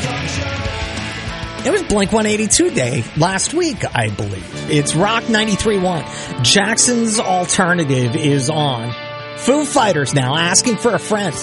It was Blink-182 Day last week, I believe. It's Rock 93.1. Jackson's Alternative is on. Foo Fighters now, Asking for a Friend.